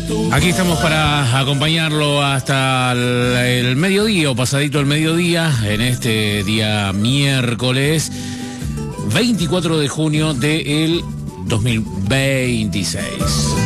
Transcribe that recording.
Aquí estamos para acompañarlo hasta el mediodía o pasadito el mediodía, en este día miércoles 24 de junio del 2026.